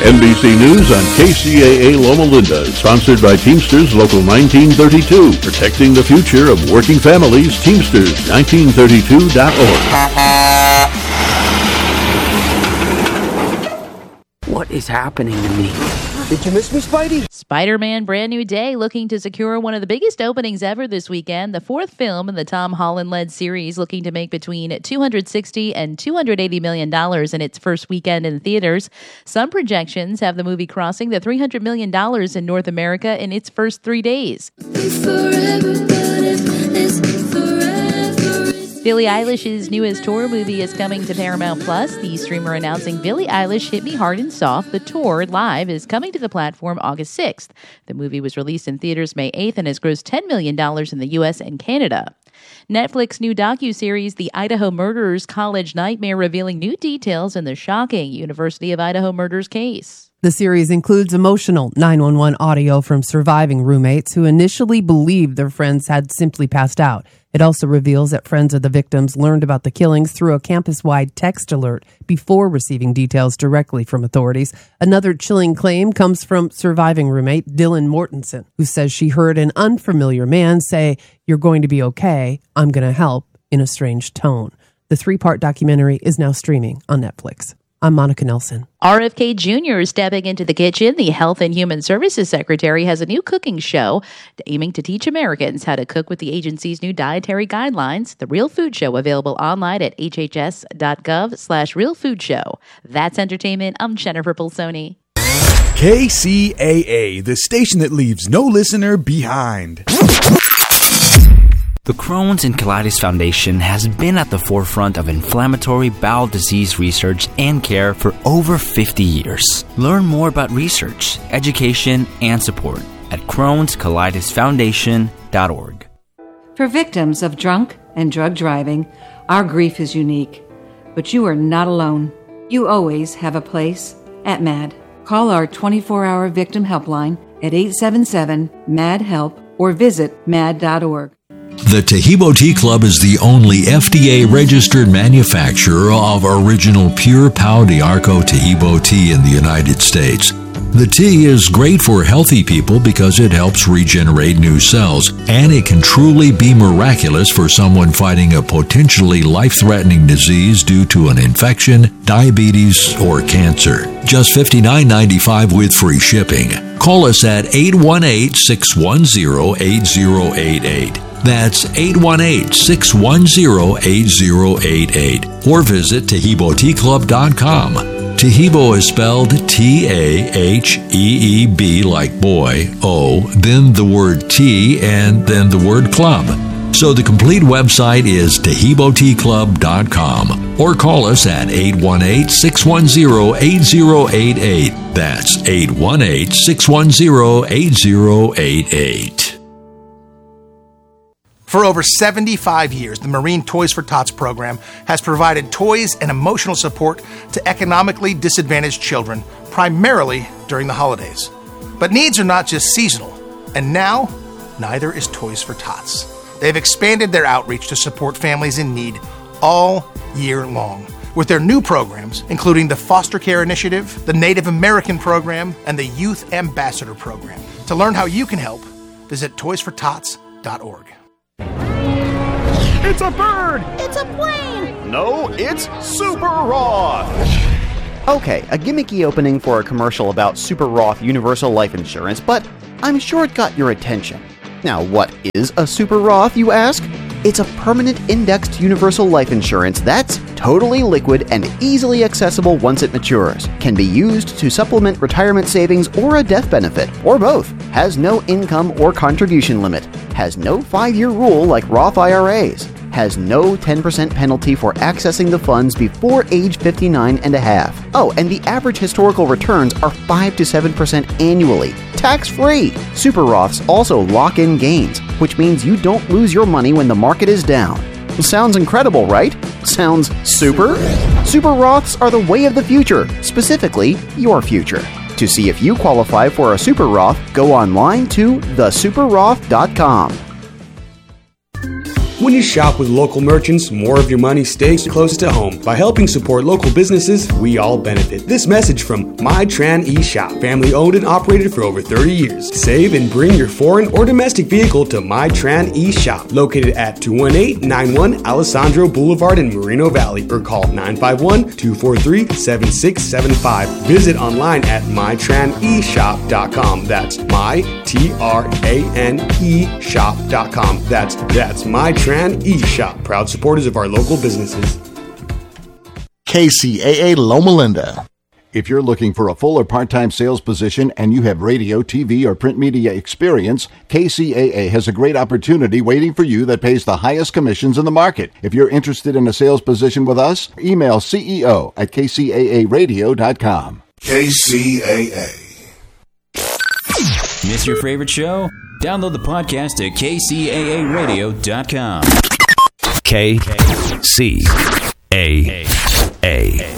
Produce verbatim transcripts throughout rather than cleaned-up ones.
N B C News on K C A A Loma Linda is sponsored by Teamsters Local nineteen thirty-two, protecting the future of working families. Teamsters nineteen thirty-two dot org. What is happening to me? Did you miss me, Spidey? Spider-Man Brand New Day looking to secure one of the biggest openings ever this weekend. The fourth film in the Tom Holland-led series looking to make between two hundred sixty and two hundred eighty million dollars in its first weekend in theaters. Some projections have the movie crossing the three hundred million dollars in North America in its first three days. Billie Eilish's newest tour movie is coming to Paramount Plus. The streamer announcing Billie Eilish Hit Me Hard and Soft, the tour live, is coming to the platform August sixth. The movie was released in theaters May eighth and has grossed ten million dollars in the U S and Canada. Netflix new docuseries The Idaho Murderers College Nightmare revealing new details in the shocking University of Idaho murders case. The series includes emotional nine one one audio from surviving roommates who initially believed their friends had simply passed out. It also reveals that friends of the victims learned about the killings through a campus-wide text alert before receiving details directly from authorities. Another chilling claim comes from surviving roommate Dylan Mortensen, who says she heard an unfamiliar man say, "You're going to be okay, I'm going to help," in a strange tone. The three-part documentary is now streaming on Netflix. I'm Monica Nelson. R F K Junior is stepping into the kitchen. The Health and Human Services Secretary has a new cooking show aiming to teach Americans how to cook with the agency's new dietary guidelines. The Real Food Show, available online at hhs.gov slash Real Food Show. That's entertainment. I'm Jennifer Pulsoni. K C A A, the station that leaves no listener behind. The Crohn's and Colitis Foundation has been at the forefront of inflammatory bowel disease research and care for over fifty years. Learn more about research, education, and support at crohns colitis foundation dot org. For victims of drunk and drug driving, our grief is unique. But you are not alone. You always have a place at MAD. Call our twenty-four hour victim helpline at eight seven seven, M A D, HELP or visit mad dot org. The Taheebo Tea Club is the only F D A-registered manufacturer of original pure Pau d'Arco Taheebo tea in the United States. The tea is great for healthy people because it helps regenerate new cells, and it can truly be miraculous for someone fighting a potentially life-threatening disease due to an infection, diabetes, or cancer. Just fifty-nine ninety-five with free shipping. Call us at eight one eight, six one zero, eight zero eight eight. That's eight one eight, six one zero, eight zero eight eight. Or visit Taheebo Tea Club dot com. Taheebo is spelled T A H E E B like boy, O, then the word tea, and then the word club. So the complete website is Taheebo Tea Club dot com. Or call us at eight one eight, six one zero, eight zero eight eight. That's eight one eight, six one zero, eight zero eight eight. For over seventy-five years, the Marine Toys for Tots program has provided toys and emotional support to economically disadvantaged children, primarily during the holidays. But needs are not just seasonal, and now, neither is Toys for Tots. They've expanded their outreach to support families in need all year long, with their new programs, including the Foster Care Initiative, the Native American Program, and the Youth Ambassador Program. To learn how you can help, visit toys for tots dot org. It's a bird! It's a plane! No, it's Super Roth! Okay, a gimmicky opening for a commercial about Super Roth Universal Life Insurance, but I'm sure it got your attention. Now, what is a Super Roth, you ask? It's a permanent indexed universal life insurance that's totally liquid and easily accessible once it matures. Can be used to supplement retirement savings or a death benefit, or both. Has no income or contribution limit. Has no five-year rule like Roth I R As. Has no ten percent penalty for accessing the funds before age fifty-nine and a half. Oh, and the average historical returns are five to seven percent annually, tax-free. Super Roths also lock in gains, which means you don't lose your money when the market is down. Sounds incredible, right? Sounds super? Super Roths are the way of the future, specifically your future. To see if you qualify for a Super Roth, go online to the super roth dot com. When you shop with local merchants, more of your money stays close to home. By helping support local businesses, we all benefit. This message from MyTran eShop, family owned and operated for over thirty years. Save and bring your foreign or domestic vehicle to MyTran eShop, located at two one eight nine one Alessandro Boulevard in Moreno Valley, or call nine five one, two four three, seven six seven five. Visit online at my tran e shop dot com. That's my T R A N E shop dot com. That's that's MyTran eShop, proud supporters of our local businesses. K C A A Loma Linda. If you're looking for a full or part-time sales position and you have radio, T V, or print media experience, K C A A has a great opportunity waiting for you that pays the highest commissions in the market. If you're interested in a sales position with us, email C E O at k c a a radio dot com. K C A A. Miss your favorite show? Download the podcast at k c a a radio dot com. K C A A.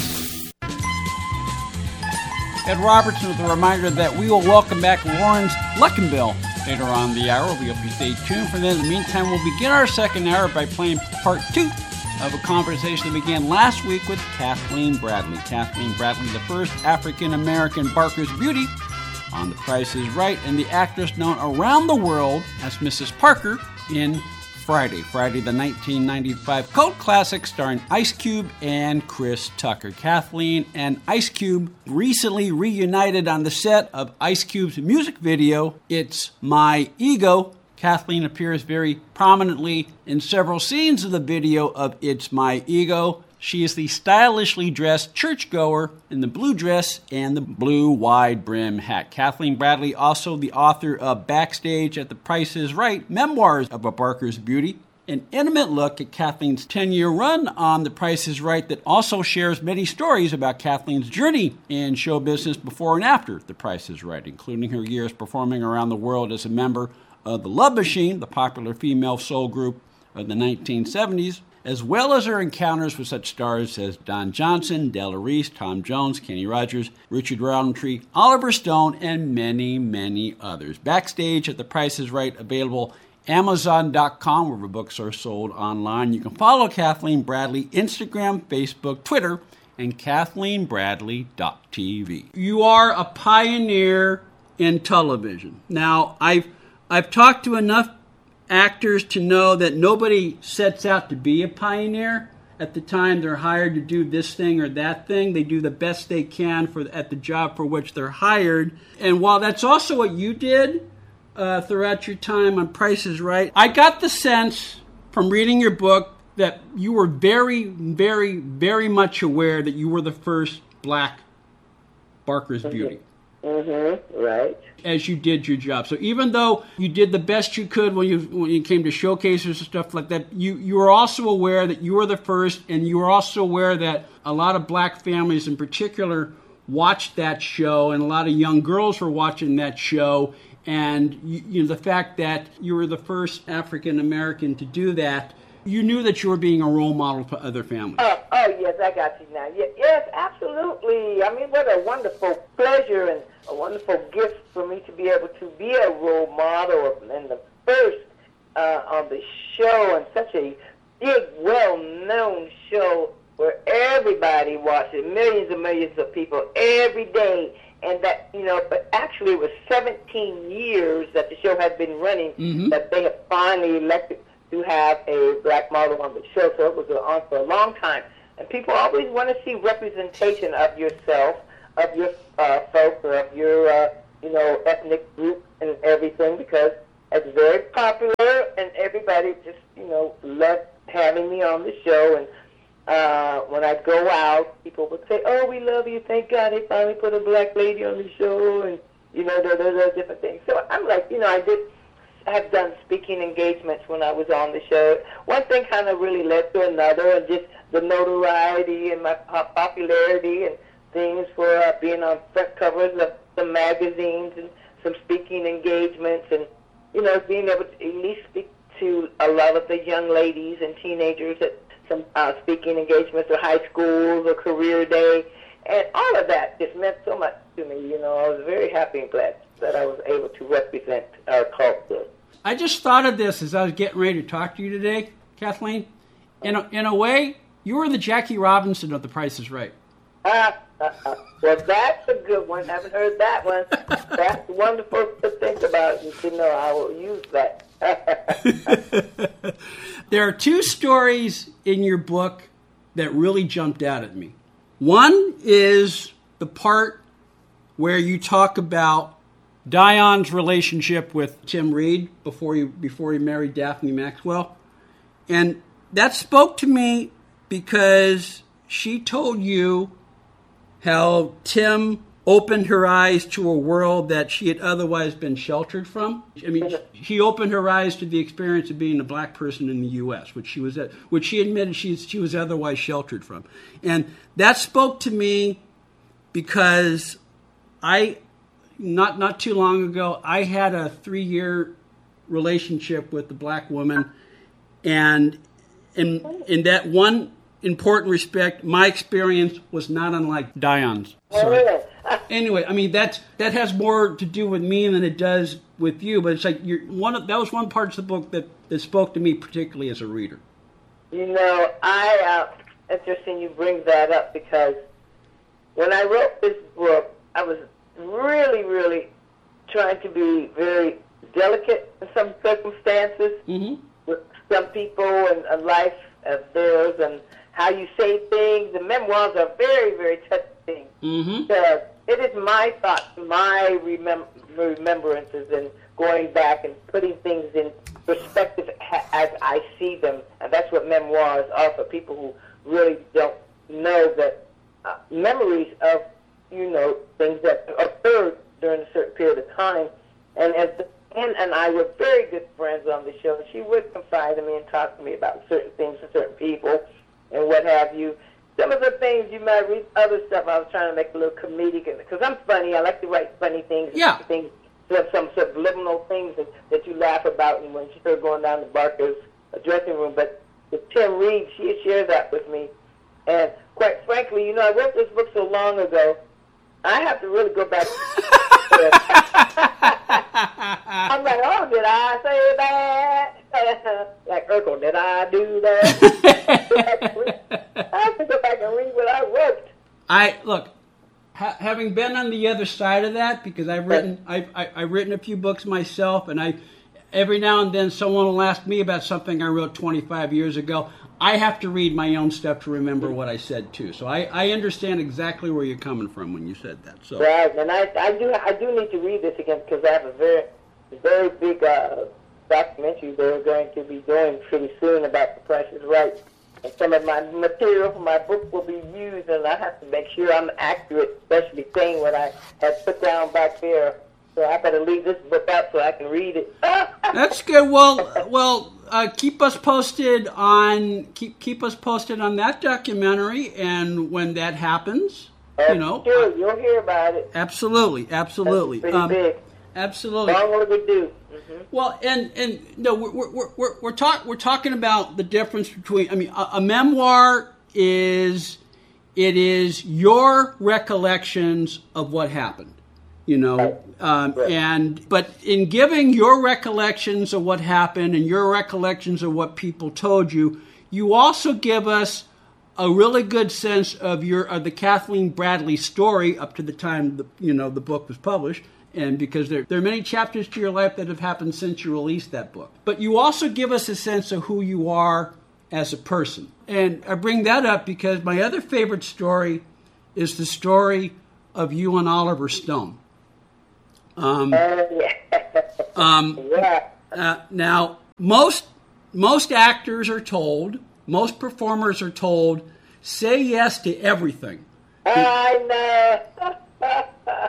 Ed Robertson with a reminder that we will welcome back Lawrence Luckenbill later on the hour. We hope you stay tuned for that. In the meantime, we'll begin our second hour by playing part two of a conversation that began last week with Kathleen Bradley. Kathleen Bradley, the first African-American Barker's Beauty on The Price is Right, and the actress known around the world as Missus Parker in Friday. Friday, the nineteen ninety-five cult classic starring Ice Cube and Chris Tucker. Kathleen and Ice Cube recently reunited on the set of Ice Cube's music video, It's My Ego. Kathleen appears very prominently in several scenes of the video of It's My Ego. She is the stylishly dressed churchgoer in the blue dress and the blue wide brim hat. Kathleen Bradley, also the author of Backstage at The Price is Right, Memoirs of a Barker's Beauty, an intimate look at Kathleen's ten-year run on The Price is Right that also shares many stories about Kathleen's journey in show business before and after The Price is Right, including her years performing around the world as a member of the Love Machine, the popular female soul group of the nineteen seventies, as well as her encounters with such stars as Don Johnson, Della Reese, Tom Jones, Kenny Rogers, Richard Roundtree, Oliver Stone, and many, many others. Backstage at The Price is Right, available amazon dot com, where books are sold online. You can follow Kathleen Bradley, Instagram, Facebook, Twitter, and kathleen bradley dot t v. You are a pioneer in television. Now, I've I've talked to enough actors to know that nobody sets out to be a pioneer. At the time they're hired to do this thing or that thing, they do the best they can for at the job for which they're hired. And while that's also what you did uh, throughout your time on Price is Right, I got the sense from reading your book that you were very, very, very much aware that you were the first black Barker's Beauty. Mm-hmm, right. As you did your job. So even though you did the best you could when you when you came to showcases and stuff like that, you, you were also aware that you were the first, and you were also aware that a lot of black families in particular watched that show, and a lot of young girls were watching that show, and you, you know, the fact that you were the first African American to do that, you knew that you were being a role model for other families. Oh, oh yes, I got you now. Yeah, yes, absolutely. I mean, what a wonderful pleasure and a wonderful gift for me to be able to be a role model and the first uh, on the show, and such a big, well-known show where everybody watches, millions and millions of people every day. And that, you know, but actually it was seventeen years that the show had been running, mm-hmm. that they had finally elected to have a black model on the show. So it was on for a long time. And people always want to see representation of yourself, of your uh, folks, or of your, uh, you know, ethnic group and everything, because it's very popular and everybody just, you know, loved having me on the show. And uh, when I go out, people would say, oh, we love you. Thank God they finally put a black lady on the show, and, you know, those are different things. So I'm like, you know, I did... I have done speaking engagements when I was on the show. One thing kind of really led to another, and just the notoriety and my popularity and things for uh, being on front covers of some magazines and some speaking engagements, and, you know, being able to at least speak to a lot of the young ladies and teenagers at some uh, speaking engagements or high schools or career day. And all of that just meant so much to me. You know, I was very happy and glad that I was able to represent our culture. I just thought of this as I was getting ready to talk to you today, Kathleen. In a, in a way, you were the Jackie Robinson of The Price is Right. Uh, uh, uh, well, that's a good one. Haven't heard that one. That's wonderful to think about. You should know I will use that. There are two stories in your book that really jumped out at me. One is the part where you talk about Dion's relationship with Tim Reed before he before he married Daphne Maxwell. And that spoke to me because she told you how Tim opened her eyes to a world that she had otherwise been sheltered from. I mean, she opened her eyes to the experience of being a black person in the U S, which she was, which she admitted she she was otherwise sheltered from, and that spoke to me because I, not not too long ago, I had a three-year relationship with a black woman, and in in that one important respect, my experience was not unlike Dion's. So, anyway, I mean that's that has more to do with me than it does with you. But it's like you're one of that was one part of the book that, that spoke to me particularly as a reader. You know, I uh, interesting you bring that up because when I wrote this book, I was really, really trying to be very delicate in some circumstances mm-hmm. with some people and a life of theirs and how you say things. The memoirs are very, very touching. Mm-hmm. Because it is my thoughts, my remem- remembrances, and going back and putting things in perspective ha- as I see them. And that's what memoirs are for people who really don't know that uh, memories of, you know, things that occurred during a certain period of time. And as the, Ann and I were very good friends on the show. She would confide in me and talk to me about certain things and certain people and what have you. Some of the things you might read, other stuff I was trying to make a little comedic, because I'm funny. I like to write funny things. Yeah. Things, some subliminal things that, that you laugh about and when she started going down to Barker's dressing room. But with Tim Reed, she had shared that with me. And quite frankly, you know, I wrote this book so long ago, I have to really go back. I'm like, oh, did I say that? Like Urkel, did I do that? I have to go back and read what I wrote. I look, ha- having been on the other side of that, because I've written, I've, I, I've written a few books myself, and I, every now and then, someone will ask me about something I wrote twenty-five years ago. I have to read my own stuff to remember what I said too. So I, I understand exactly where you're coming from when you said that. So right, and I, I do I do need to read this again because I have a very very big uh, documentary they're going to be doing pretty soon about The Price is Right. And some of my material for my book will be used, and I have to make sure I'm accurate, especially saying what I had put down back there. So I better leave this book out so I can read it. That's good. Well, well, uh, keep us posted on keep keep us posted on that documentary, and when that happens, uh, you know, sure, you'll hear about it. Absolutely, absolutely, That's pretty um, big. Absolutely. Long overdue. Mm-hmm. Well, and and no, we're we're we're we're, talk, we're talking about the difference between. I mean, a, a memoir is it is your recollections of what happened. You know, um, and but in giving your recollections of what happened and your recollections of what people told you, you also give us a really good sense of your of the Kathleen Bradley story up to the time the, you know the book was published, and because there there are many chapters to your life that have happened since you released that book. But you also give us a sense of who you are as a person, and I bring that up because my other favorite story is the story of you and Oliver Stone. Um, um, uh, now, most most actors are told, most performers are told, say yes to everything. I know.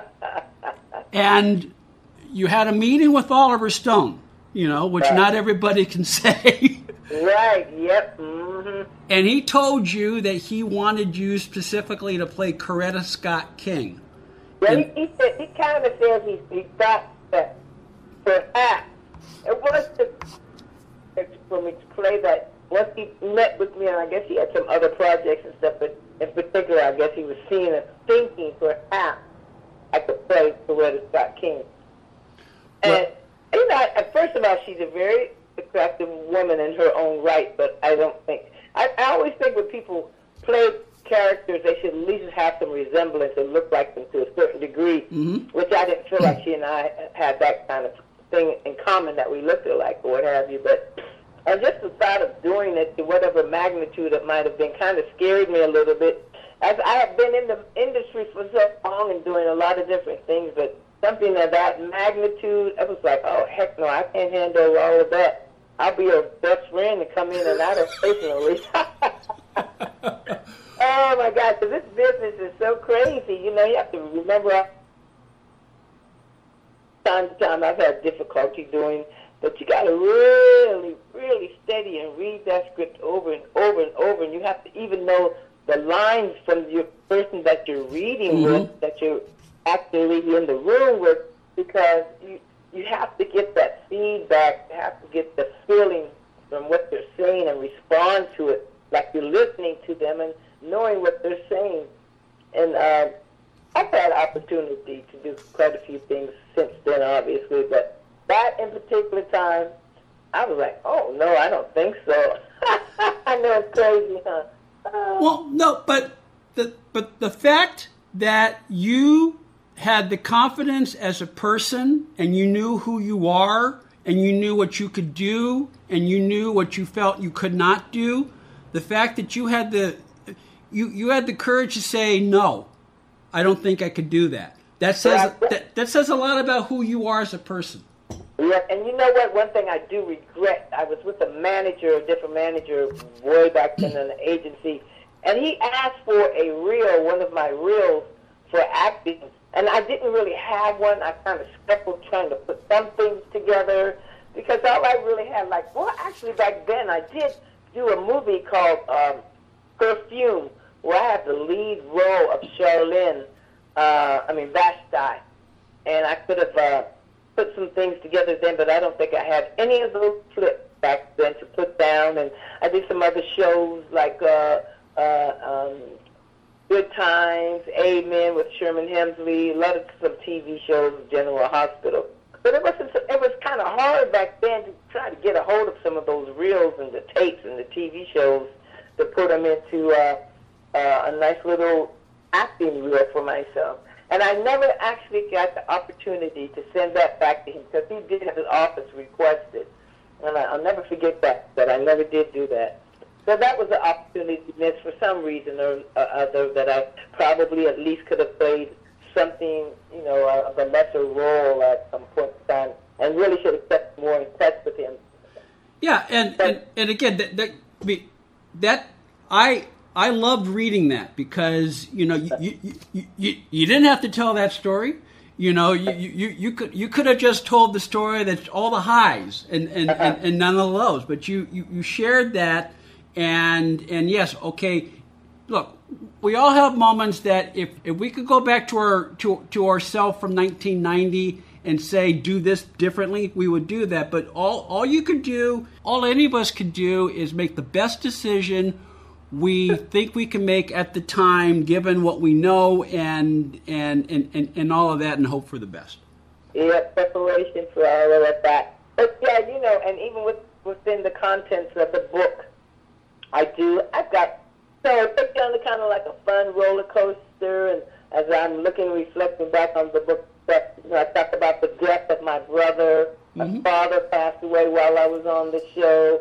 And you had a meeting with Oliver Stone, you know, which right. not everybody can say. Right, yep. Mm-hmm. And he told you that he wanted you specifically to play Coretta Scott King. Yeah, he, he, said, he kind of said he, he thought that perhaps it was to, for me to play that. Once he met with me, and I guess he had some other projects and stuff, but in particular, I guess he was seeing and thinking perhaps I could play Coretta Scott King. And, well, you know, first of all, she's a very attractive woman in her own right, but I don't think, I, I always think when people play characters, they should at least have some resemblance and look like them to a certain degree, mm-hmm. which I didn't feel like she and I had that kind of thing in common, that we looked alike or what have you. But and just the thought of doing it to whatever magnitude it might have been kind of scared me a little bit. As I have been in the industry for so long and doing a lot of different things, but something of that magnitude, I was like, oh, heck no, I can't handle all of that. I'll be your best friend and come in and out occasionally. Oh, my God, because this business is so crazy. You know, you have to remember, I, time to time I've had difficulty doing, but you got to really, really steady and read that script over and over and over, and you have to even know the lines from your person that you're reading mm-hmm. with, that you're actually in the room with, because you you have to get that feedback, you have to get the feeling from what they're saying and respond to it like you're listening to them and knowing what they're saying. And uh, I've had opportunity to do quite a few things since then, obviously, but that in particular time, I was like, oh, no, I don't think so. I know it's crazy, huh? Uh, well, no, but the but the fact that you had the confidence as a person and you knew who you are and you knew what you could do and you knew what you felt you could not do, the fact that you had the you, you had the courage to say, no, I don't think I could do that. That says that, that says a lot about who you are as a person. Yeah, and you know what? One thing I do regret, I was with a manager, a different manager, way back then in an agency, and he asked for a reel, one of my reels for acting, and I didn't really have one. I kind of scuffled trying to put some things together, because all I really had, like, well, actually back then I did do a movie called um, Perfume, where I had the lead role of Charlene, uh, I mean Vashti, and I could have uh, put some things together then, but I don't think I had any of those clips back then to put down. And I did some other shows like uh, uh, um, Good Times, Amen with Sherman Hemsley, a lot of some T V shows, General Hospital. But it was it was kind of hard back then to try to get a hold of some of those reels and the tapes and the T V shows to put them into uh, uh, a nice little acting reel for myself. And I never actually got the opportunity to send that back to him, because he did have his office requested. And I, I'll never forget that, that I never did do that. So that was an opportunity missed for some reason or uh, other, that I probably at least could have played something, you know, uh, of a lesser role at some point in time, and really should have kept more in touch with him. Yeah, and, but, and, and again, that, that, that I... I loved reading that, because you know you you, you, you you didn't have to tell that story. You know you, you, you could you could have just told the story that's all the highs and, and, uh-huh. and, and none of the lows. But you, you, you shared that, and and yes, okay. Look, we all have moments that if, if we could go back to our to to ourselves from nineteen ninety and say do this differently, we would do that. But all all you could do, all any of us could do, is make the best decision we think we can make at the time, given what we know and and, and, and, and all of that, and hope for the best. Yeah, preparation for all of that. But yeah, you know, and even with, within the contents of the book, I do, I've got, so it takes you on the kind of like a fun roller coaster, and as I'm looking, reflecting back on the book, that, you know, I talked about the death of my brother. Mm-hmm. My father passed away while I was on the show.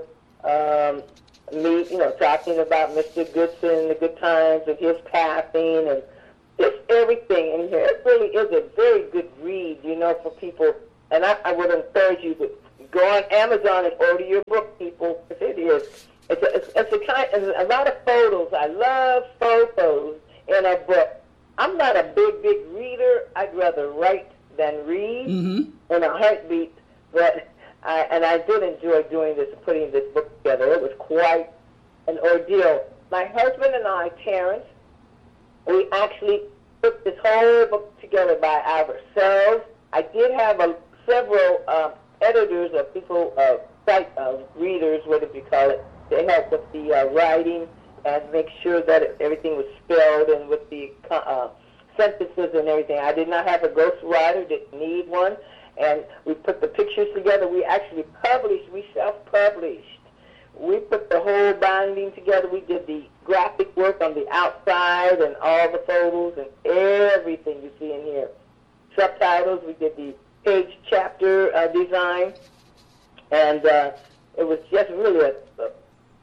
Um, me, you know, talking about Mister Goodson, the good times of his passing, and just everything in here. It really is a very good read, you know, for people. And I, I would encourage you to go on Amazon and order your book, people, because it is. It's a, it's, it's a kind, it's a lot of photos. I love photos in a book. I'm not a big, big reader. I'd rather write than read mm-hmm. in a heartbeat, but. I, and I did enjoy doing this, putting this book together. It was quite an ordeal. My husband and I, Terrence, we actually put this whole book together by ourselves. I did have a, several uh, editors or people, uh, site uh, readers, whatever you call it, to help with the uh, writing and make sure that it, everything was spelled and with the uh, sentences and everything. I did not have a ghostwriter, didn't need one. and we put the pictures together. We actually published, we self-published. We put the whole binding together. We did the graphic work on the outside and all the photos and everything you see in here. Subtitles, we did the page chapter uh, design, and uh, it was just really a, a,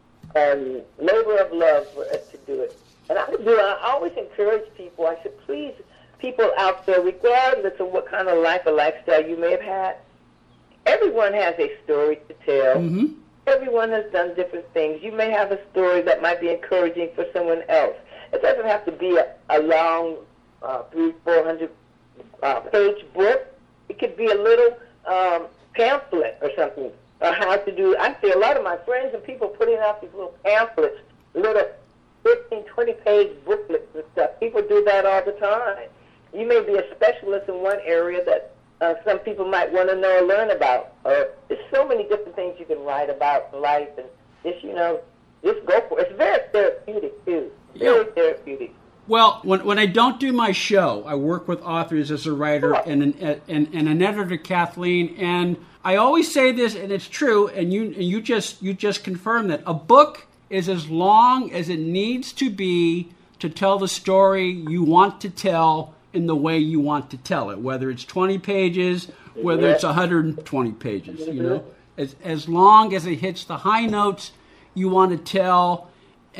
a labor of love for us to do it. And I do. I always encourage people. I said, please, people out there, regardless of what kind of life or lifestyle you may have had, everyone has a story to tell. Mm-hmm. Everyone has done different things. You may have a story that might be encouraging for someone else. It doesn't have to be a, a long, uh, three, four hundred uh, page book. It could be a little um, pamphlet or something. Or how to do. I see a lot of my friends and people putting out these little pamphlets, little fifteen, twenty page booklets and stuff. People do that all the time. You may be a specialist in one area that uh, some people might want to know or learn about. Or there's so many different things you can write about life, and just, you know, just go for it. It's very therapeutic, too. Very yeah. therapeutic. Well, when when I don't do my show, I work with authors as a writer and an, and, and an editor, Kathleen, and I always say this, and it's true, and you and you just you just confirmed that a book is as long as it needs to be to tell the story you want to tell in the way you want to tell it, whether it's twenty pages, whether it's one hundred twenty pages, you know. As, as long as it hits the high notes you want to tell,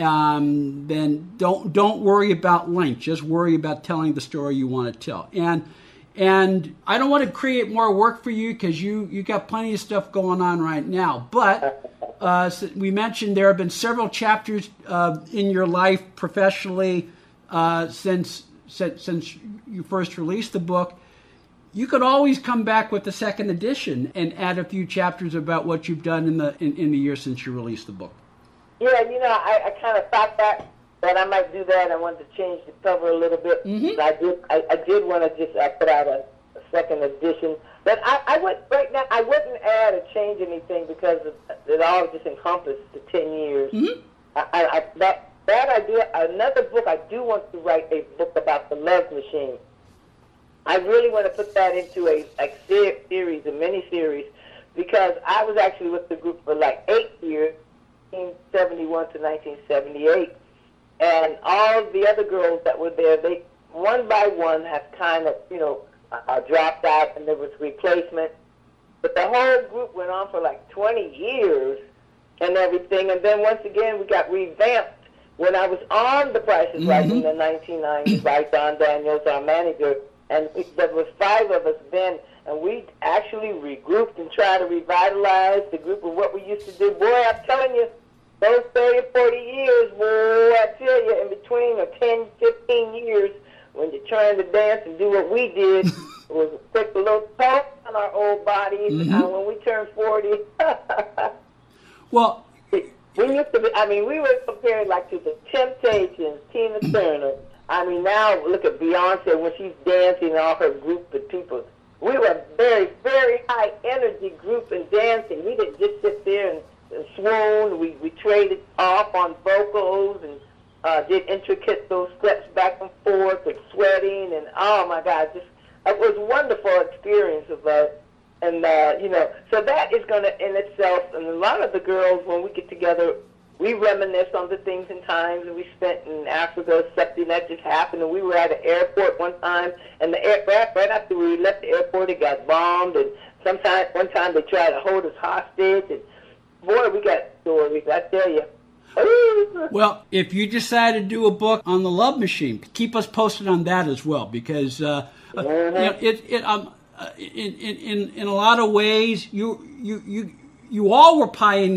um, then don't don't worry about length. Just worry about telling the story you want to tell. And and I don't want to create more work for you because you, you got plenty of stuff going on right now. But uh, so we mentioned there have been several chapters uh, in your life professionally uh, since, since since you first released the book. You could always come back with the second edition and add a few chapters about what you've done in the in, in the year since you released the book. Yeah, you know, I, I kind of thought that that I might do that. I wanted to change the cover a little bit. Mm-hmm. I did. I, I did want to just uh, put out a, a second edition, but I, I would right now. I wouldn't add or change anything because it, it all just encompassed the ten years. Mm-hmm. I, I, I, that that idea. Another book. I do want to write a book about the Love Machine. I really want to put that into a like series, a mini series, because I was actually with the group for like eight years, nineteen seventy-one to nineteen seventy-eight. And all the other girls that were there, they one by one have kind of, you know, uh, dropped out, and there was replacement. But the whole group went on for like twenty years and everything. And then once again, we got revamped when I was on The Price is Right in the nineteen nineties by Don Daniels, our manager. And we, there was five of us then, and we actually regrouped and tried to revitalize the group of what we used to do. Boy, I'm telling you, those thirty, forty years, boy, I tell you, in between, or ten, fifteen years, when you're trying to dance and do what we did, it was take a little toll on our old bodies. Mm-hmm. And when we turned forty, well, we used to be, I mean, we were compared like to the Temptations, Tina Turner. I mean, now look at Beyonce when she's dancing, all her group of people. We were a very, very high energy group in dancing. We didn't just sit there and and swoon. We, we traded off on vocals and uh, did intricate those steps back and forth and sweating, and oh my God, just it was a wonderful experience of us. And uh, you know, so that is going to in itself. And a lot of the girls, when we get together, we reminisce on the things and times that we spent in Africa. Something that just happened, and we were at an airport one time, and the air, right, right after we left the airport, it got bombed, and sometime one time they tried to hold us hostage, and boy, we got stories, I tell you. Well, if you decide to do a book on the Love Machine, keep us posted on that as well, because uh, mm-hmm. uh, you know, it, it, um, uh, in, in in a lot of ways, you you you you all were pioneers.